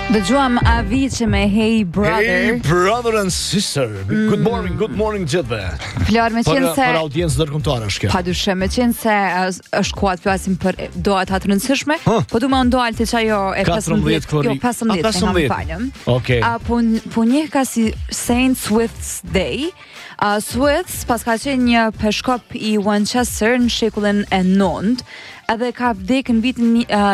Dëgjuam Avicii me Hey Brother. Hey brother and sister. Good morning gjithve. Flor, me qenë se për audiencë ndërkombëtare është kjo. padyshim, me qenë se është koha të flasim për doat të rëndësishme, po du më ndalë të që ajo e 15 falem. Okej. Po njeh ka si Saint Swift's Day. Swift pas ka qenë një peshkop I Winchester në shekullin e 9, edhe ka vdek në vitin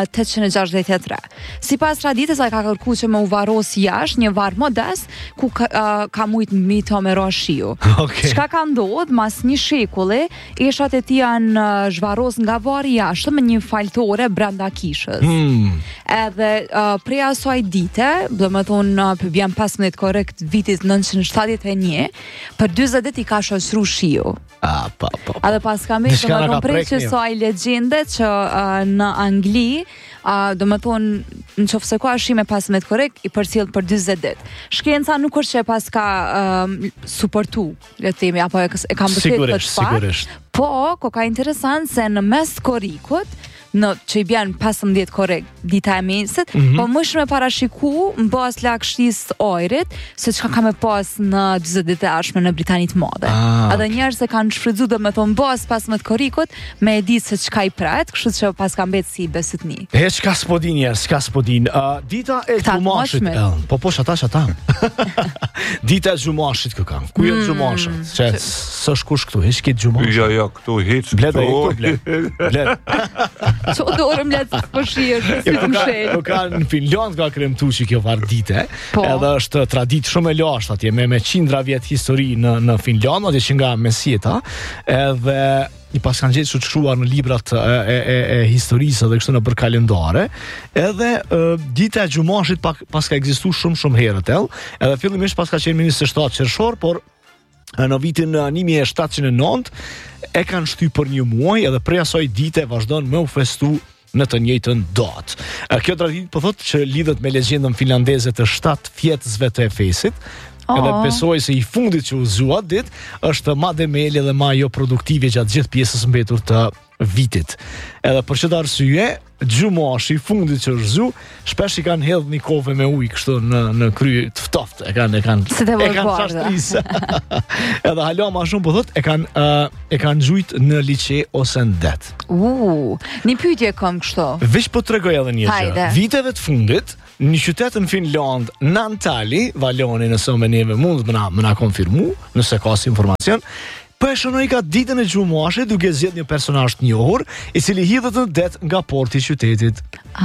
863. Sipas traditës ai ka kërkuar që më u varros jashtë një varr modest ku ka mujt mbi të merrosh shiu. Çka ka ndodhur mas një shekulli, eshat e tij janë zhvarros nga varri jashtë me një faltore brenda kishës. Edhe prej asaj dite, domethënë vjen 15 korrekt vitit 971, për 40 ditë I ka shoqëruar shiu. Edhe pas ka me prej që saj legjende që në Angli, do më thonë, në qofë se ka shime 15 korrekt, I përcjell për 20 dit. Shkenca nuk është që pas ka suportu, le themi, apo e ka mbështet për të parë, po, ko ka interesant se në mes korikut, në që I bjen 15 korrekt dita e mesit, po më shumë e parashiku në bas lagështisë ojrit, se çka ka me pas në 20 ditë e ardhshme në Britani të Madhe. Edhe njerëz se kanë shfrytzuar domethënë bas 15 korrikut me e ditë se çka I pret, kështu që pas ka mbet si besëtni. Çka s'podin njerëz, çka s'podin. Dita e xhumashit. Po shata. Dita e xhumashit kë kam. Ku janë xhumashët? Se s'është kush këtu, hiç këtë xhumash. Jo, këtu hiç. Bled. Ço dorëm let po shihet, si të mshel. Ka në Finland ka kremtuar që kjo vardite, edhe është traditë shumë e lashtë atje me qindra vjet histori në Finland, atje që nga mesjeta, edhe I pas kanë gjetur të shkruar në librat e historisë dhe kështu në për kalendare, edhe dita e xhumashit pas ka ekzistuar shumë herët, edhe fillimisht pas ka qenë 27 qershor, por në vitin 1709 e kanë shtyr për një muaj edhe prej asaj dite vazhdon me u festu në të njëjtën datë. Kjo traditë po thotë që lidhet me legjendën finlandeze të 7 fjetësve të Efesit. Edhe besoj se I fundit që u zua dit është ma demeli dhe ma jo produktive gjatë gjithë pjesës mbetur të vitit. Edhe për çdo arsye, xhumashi I fundit që është zu, shpesh I kanë hedhur një kove me ujë kështu në krye të ftoftë. E kanë çashtrisë. Edhe hala më shumë po thotë e kanë gjujt në liçe ose në det. Një pyetje kam kështu. Veç po tregoj edhe një gjë. Viteve të fundit në qytetin Finland, në Antali, valoni nëse me neve mund më na konfirmu, nëse ka si informacion, po e shënoi ka ditën e xhumashit duke zgjedhur një personazh të njohur, I cili hidhet në det nga porti I qytetit.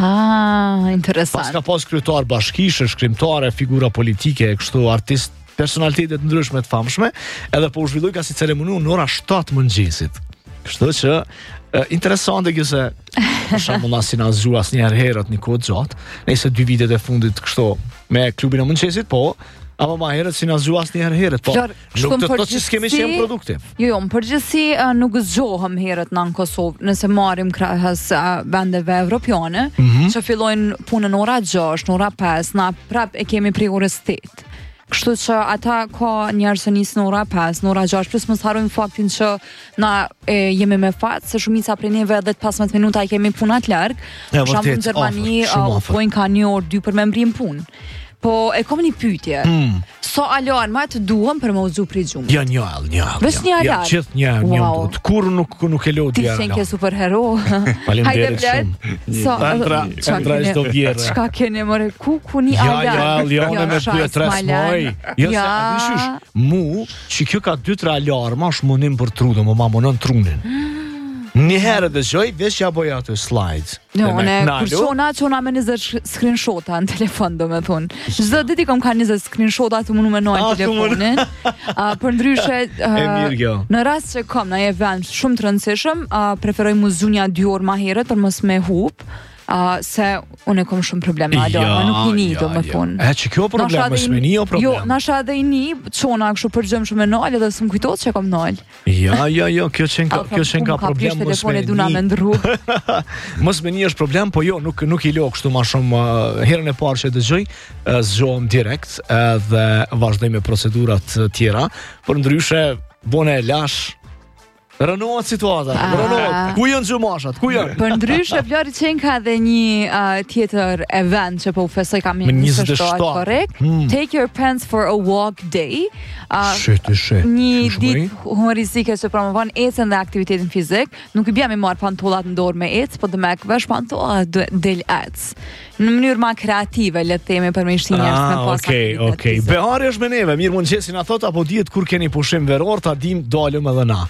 Interesant. Pas ka pas kryetar bashkishe, shkrimtare, figura politike, kështu artist, personalitetet ndryshme të famshme, edhe po u zhvilloi ka si ceremoniu në ora 7 mëngjesit. Kështu që interesante kjo se për shembull na si na zgju asnjëherë herët një kohë gjatë, nëse 2 vitet e fundit kështu me klubin e mëngjesit, po ama ma herët si na zgju asnjëherë herët, po nuk të thotë që s'kemi qenë produktiv. Jo, në përgjithësi nuk zgjohem herët në Kosovë, nëse marrim krahas vendeve evropiane, që fillojnë punën ora 6, në ora 5, na prap e kemi prej orës 8. Kështu që ata ka njerëz që nisin në ora 5, në ora 6, plus mos harrojmë faktin që na jemi me fat se shumica prej neve edhe 15 minuta I kemi punat larg. Për shembull në Gjermani pojnë ka 1 orë 2 për me mbrim punë. Po e kam një pyetje. So alarma të duam për më u zgju prej xhumit? Ja një alarm. Vesh një alarm. Ja gjithë një. Kur nuk e lodhi alarm. Ti qenë superhero. Faleminderit shumë. So Andra çdo vjerë. Çka keni more ku një alarm? Ja, me 2-3 muaj. Jo, se dishësh. Mu, që kjo ka 2-3 alarma, është mundim për trudë, më mamonon trunin. Një herë dhe gjoj, veç ja boja atë slides. Jo, kur qona me 20 screenshota në telefon, do me thunë. Çdo ditë I kam ka 20 screenshota të munu me nojnë telefonin. Për ndryshe, në rast që kam në event shumë të rëndësishëm, preferoj mu zunja 2 orë ma herët për mos me hup, se unë kam shumë probleme alarma, nuk I një do me thunë. Që kjo problem, mos me një o problem. Jo, nasha edhe I një, qona kështu përgjëm shumë e nalë, edhe së më kujtot që kam nalë. Jo, kjo qenë ka problem, mos me një. Mos me një është problem, po jo, nuk I lo kështu ma shumë. Herën e parë që dëgjoj, zgjohem direkt dhe vazhdoj me procedurat tjera, por ndryshe, bone e lash, Rënohet situata, rënohet. Ku janë xhumashat? Ku janë? Për ndryshe Vlori Qen ka dhe një tjetër event që po u festoj kam 27 korrekt. Take your pants for a walk day. Një ditë humoristike që promovon ecën dhe aktivitetin fizik. Nuk I bjem I marr pantollat në dorë me ec, po të me vesh pantollat del ec. Në mënyrë ma kreative, le të themi, për me ishti njerëz me pas aktivitet. Okej. Behari është me neve, mirë mëngjesi na thot apo dihet kur keni pushim veror, ta dim dalëm edhe na.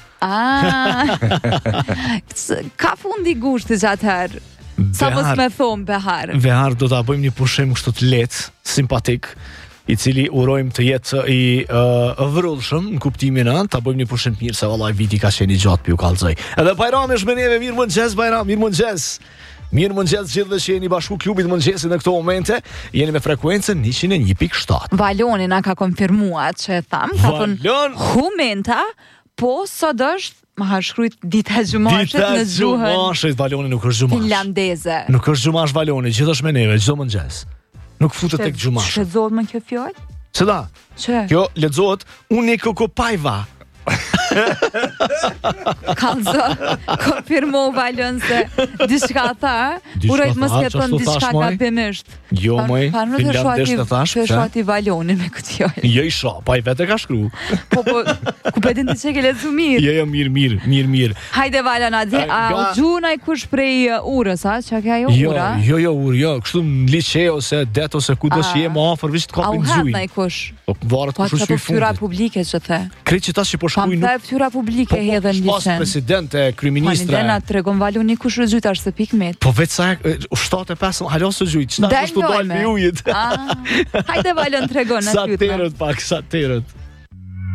Ka fundi gushti gjatë herë. Sa mos me thonë Behar. Behar do ta bëjmë një pushim kështu të lehtë, simpatik, I cili urojmë të jetë I vërullshëm në kuptimin ta bëjmë një pushim të mirë se vallai viti ka qenë I gjatë pi u kallzoj. Edhe Bajrami është me neve, mirë mëngjes Bajram, mirë mëngjes. Mirë mëngjes gjithë që jeni bashku klubit mëngjesit në këto momente. Jeni me frekuencën 101.7. Valoni na ka konfirmuar që tham, ka thënë humenta, po sot është ma ha shkrujt dita gjumashit në gjuhën. Dita gjumashit, Valoni nuk është gjumash. Finlandeze. Nuk është gjumash Valoni, gjithë është me neve, çdo mëngjes. Nuk futet tek gjumash. Shfrytëzohet me kjo fjalë? Ç'da? Çe? Kjo lexohet unë kokopajva. Kalzo, konfirmo Valon se diçka tha, urojt mos ke thënë diçka gabimisht. Jo, moj, finlandesht të thash. Shati Valonin me këtë fjalë. Jo I shoh, pa I vetë ka shkruar. Po, ku pedin ti çe ke lexuar mirë. Jo, mirë. Hajde Valon, a u gjunaj kush prej urës, a? Çka ke ajo ura? Jo, kështu në liçe ose det ose ku do shi më afër vish të kapin gjuj. A u hat kush? Po varet kush është I fundit. Fytyra publike që the. Krejt që tash po shkruajnë. Pa fytyra publike hedhen liçen. Pas presidente, kryeministra. Po na tregon Valoni kush është zyrtar se pikmet. Po vetë sa 75 halos së gjujt. Çfarë është të dalë me ujit? Hajde Valon tregon aty. Sa terët.